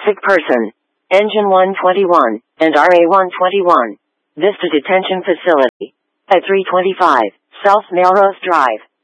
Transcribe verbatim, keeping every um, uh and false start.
Sick person. Engine one twenty-one, and R A one twenty-one. Vista Detention Facility. At three twenty-five, South Melrose Drive.